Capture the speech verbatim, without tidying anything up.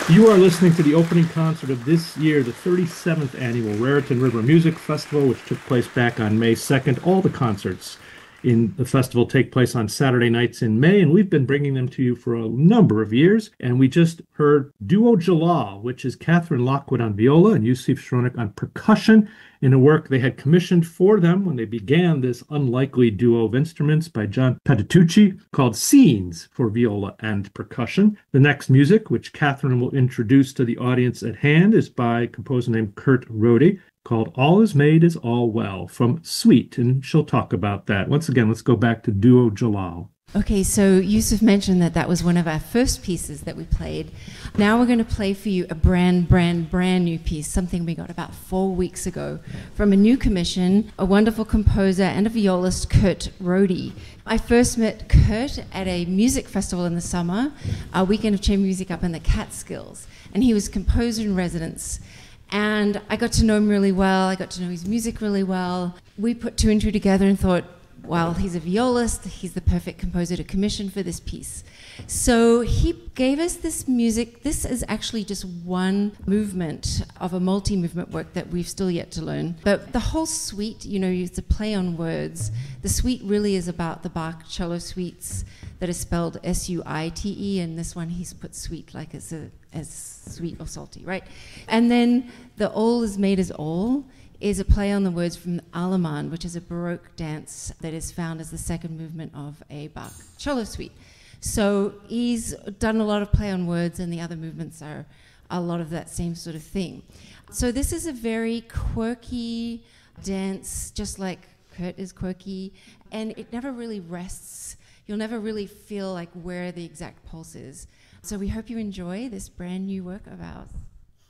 You are listening to the opening concert of this year, the thirty-seventh annual Raritan River Music Festival, which took place back on May second. All the concerts in the festival take place on Saturday nights in May, and we've been bringing them to you for a number of years. And we just heard Duo Jalal, which is Catherine Lockwood on viola and Yusuf Shronik on percussion, in a work they had commissioned for them when they began this unlikely duo of instruments by John Patitucci called Scenes for Viola and Percussion. The next music, which Catherine will introduce to the audience at hand, is by a composer named Kurt Rohde, called All Is Made Is All Well from Suite, and she'll talk about that. Once again, let's go back to Duo Jalal. Okay, so Yusuf mentioned that that was one of our first pieces that we played. Now we're going to play for you a brand, brand, brand new piece, something we got about four weeks ago from a new commission, a wonderful composer and a violist, Kurt Rohde. I first met Kurt at a music festival in the summer, a weekend of chamber music up in the Catskills, and he was composer in residence. And I got to know him really well, I got to know his music really well. We put two and two together and thought, well, he's a violist, he's the perfect composer to commission for this piece. So he gave us this music. This is actually just one movement of a multi-movement work that we've still yet to learn. But the whole suite, you know, it's a play on words. The suite really is about the Bach cello suites that is spelled S U I T E, and this one he's put sweet like as, a, as sweet or salty, right? And then the All Is Made Is All is a play on the words from Alemann, which is a Baroque dance that is found as the second movement of a Bach cello suite. So he's done a lot of play on words, and the other movements are a lot of that same sort of thing. So this is a very quirky dance, just like Kurt is quirky, and it never really rests. You'll never really feel like where the exact pulse is. So we hope you enjoy this brand new work of ours.